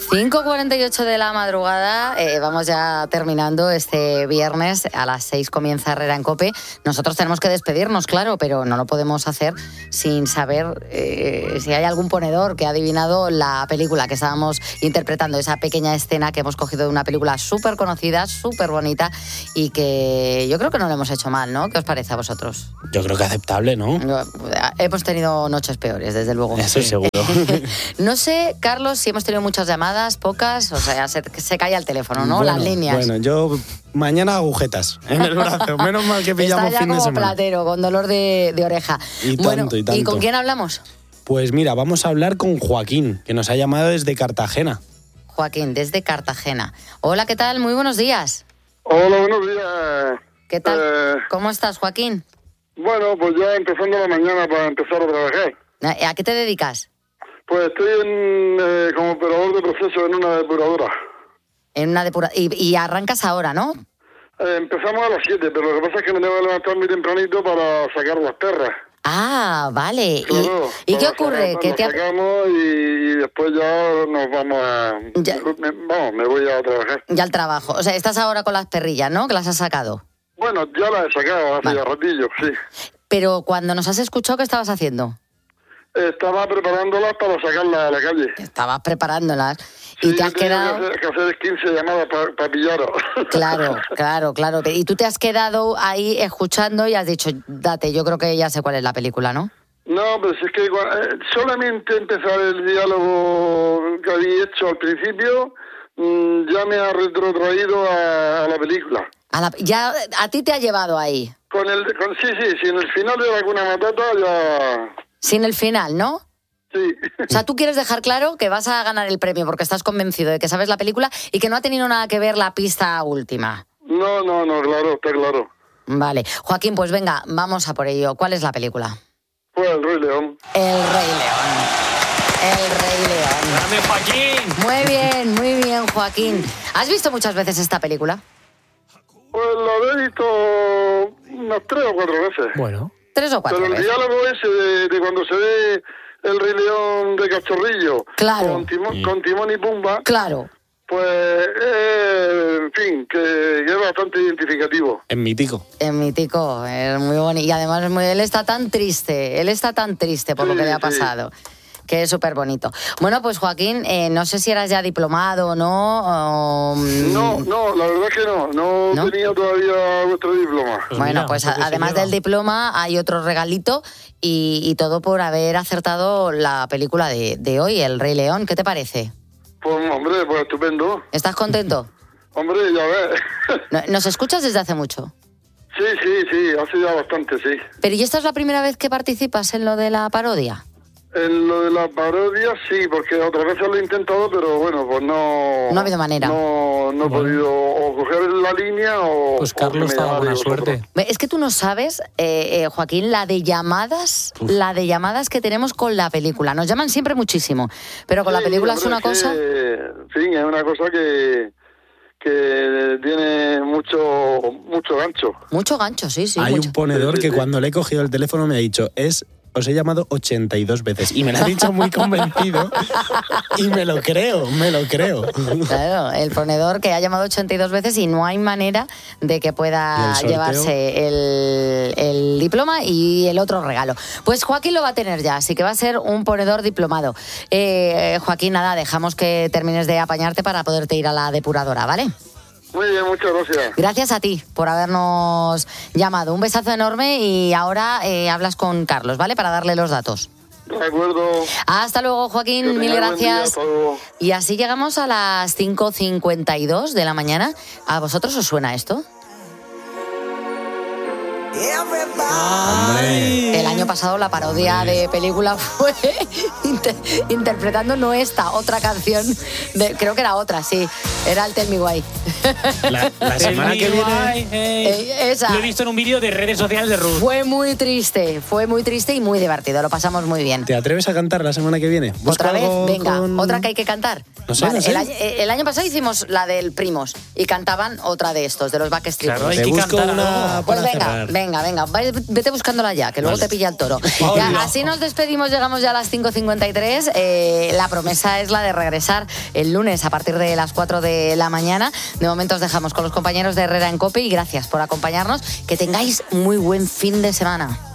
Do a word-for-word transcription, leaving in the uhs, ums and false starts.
cinco cuarenta y ocho de la madrugada, eh, vamos ya terminando este viernes, a las seis comienza Herrera en COPE. Nosotros tenemos que despedirnos, claro, pero no lo podemos hacer sin saber eh, si hay algún ponedor que ha adivinado la película que estábamos interpretando, esa pequeña escena que hemos cogido de una película súper conocida, súper bonita y que yo creo que no lo hemos hecho mal, ¿no? ¿Qué os parece a vosotros? Yo creo que aceptable, ¿no? Hemos tenido noches peores, desde luego. Eso seguro. No sé, Carlos, si hemos tenido muchas llamadas, pocas, o sea, se, se cae el teléfono, ¿no? Bueno, Las líneas. Bueno, yo mañana agujetas en el brazo. Menos mal que pillamos Está ya fin de como semana. platero, con dolor de, de oreja. Y bueno, tanto, y tanto. ¿y con quién hablamos? Pues mira, vamos a hablar con Joaquín, que nos ha llamado desde Cartagena. Joaquín, desde Cartagena. Hola, ¿qué tal? Muy buenos días. Hola, buenos días. ¿Qué tal? Eh, ¿Cómo estás, Joaquín? bueno, pues ya empezando la mañana para empezar a trabajar. ¿A qué te dedicas? Pues estoy en, eh, como operador de proceso en una depuradora. En una depura... y, y arrancas ahora, ¿no? Eh, empezamos a las siete, pero lo que pasa es que me tengo que levantar muy tempranito para sacar las perras. Ah, vale. Claro, ¿Y, ¿y qué para ocurre? sacar- ¿Qué las te ha- sacamos y, y después ya nos vamos a... Ya. Me, vamos, me voy a trabajar. Ya al trabajo. O sea, estás ahora con las perrillas, ¿no? Que las has sacado. Bueno, ya las he sacado hace Vale. ya ratillo, sí. Pero cuando nos has escuchado, ¿qué estabas haciendo? Estaba preparándolas para sacarlas a la calle. Estabas preparándolas y Sí, te has he tenido quedado... que hacer, que hacer quince llamadas para pillaros. Claro, claro, claro. Y tú te has quedado ahí escuchando y has dicho, date, yo creo que ya sé cuál es la película, ¿no? No, pues es que cua- eh, solamente empezar el diálogo que había hecho al principio mm, ya me ha retrotraído a, a la película. A la- ya a ti te ha llevado ahí, Con el, con, sí, sí, sí, en el final de la Hakuna Matata ya... sin el final, ¿no? Sí. O sea, tú quieres dejar claro que vas a ganar el premio porque estás convencido de que sabes la película y que no ha tenido nada que ver la pista última. No, no, no, claro, está claro. Vale. Joaquín, pues venga, vamos a por ello. ¿Cuál es la película? Pues el Rey León. El Rey León. El Rey León. ¡Grande Joaquín! Muy bien, muy bien, Joaquín. ¿Has visto muchas veces esta película? Pues lo he visto unas tres o cuatro veces. Bueno. Tres o cuatro Pero el veces. diálogo ese de, de cuando se ve el Rey León de Cachorrillo Claro. con, Timón, con Timón y Pumba, Claro. pues, eh, en fin, que, que es bastante identificativo. Es mítico. Es mítico, es muy bonito. Y además es muy- él está tan triste, él está tan triste por lo que Sí, le ha sí. pasado, que es súper bonito. Bueno, pues Joaquín, eh, no sé si eras ya diplomado o no. o, mm, No, no, la verdad es que no, no, ¿No? tenía todavía vuestro diploma. Pues Bueno, mira, pues eso que a- se además lleva. del diploma hay otro regalito y, y todo por haber acertado la película de, de hoy, El Rey León. ¿Qué te parece? Pues, hombre, pues estupendo. ¿Estás contento? Hombre, ya ves. No- ¿Nos escuchas desde hace mucho? Sí, sí, sí, hace ya bastante, sí. Pero ¿y esta es la primera vez que participas en lo de la parodia? En lo de la parodia, sí, porque otras veces lo he intentado, pero bueno, pues no... No ha habido manera. No, no he podido o coger la línea o... Pues o que Carlos, me estaba buena llamáis vosotros. suerte. Ve, Es que tú no sabes, eh, eh, Joaquín, la de llamadas, la de llamadas que tenemos con la película. Nos llaman siempre muchísimo, pero con la Sí, película es hombre, una cosa... que, en fin, es una cosa que, que tiene mucho, mucho gancho. Mucho gancho, sí, sí. Hay mucho. un ponedor Sí, sí, que sí. cuando le he cogido el teléfono me ha dicho, es... Os he llamado ochenta y dos veces. Y me lo ha dicho muy convencido. Y me lo creo, me lo creo. Claro, el ponedor que ha llamado ochenta y dos veces y no hay manera de que ¿Y pueda el sorteo? llevarse el, el diploma y el otro regalo. Pues Joaquín lo va a tener ya, así que va a ser un ponedor diplomado. Eh, Joaquín, nada, dejamos que termines de apañarte para poderte ir a la depuradora, ¿vale? Muy bien, muchas gracias. Gracias a ti por habernos llamado. Un besazo enorme y ahora eh, hablas con Carlos, ¿vale? Para darle los datos. De acuerdo. Hasta luego, Que Joaquín. tengáis Mil buen día, gracias. hasta luego. Y así llegamos a las cinco cincuenta y dos de la mañana. ¿A vosotros os suena esto? Hombre. El año pasado la parodia de película fue inter- interpretando no esta, otra canción. De, creo que era otra, sí. Era el Tell Me Why. La, la semana que viene... Eh, esa. Lo he visto en un vídeo de redes sociales de Ruth. Fue muy triste, fue muy triste y muy divertido. Lo pasamos muy bien. ¿Te atreves a cantar la semana que viene? Busca ¿Otra vez? algo Venga, con- otra que hay que cantar. No sé, no sé. El, año, el año pasado hicimos la del Primos y cantaban otra de estos, de los Backstreet Claro, Boys. hay Te que busco cantar una algo. Pues para venga, cerrar. venga. Venga, venga, vete buscándola ya, que luego Vale. te pilla el toro. Ya, así nos despedimos, llegamos ya a las cinco cincuenta y tres. Eh, la promesa es la de regresar el lunes a partir de las cuatro de la mañana. De momento os dejamos con los compañeros de Herrera en COPE y gracias por acompañarnos. Que tengáis muy buen fin de semana.